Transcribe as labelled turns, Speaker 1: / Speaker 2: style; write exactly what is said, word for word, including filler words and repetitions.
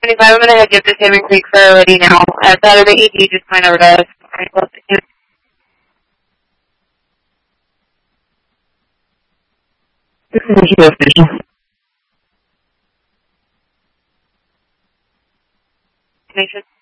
Speaker 1: twenty-five, I'm going to head you up to Salmon Creek for a ready now. Uh, Saturday E T, just point over to us.
Speaker 2: This is the station.
Speaker 1: Nation.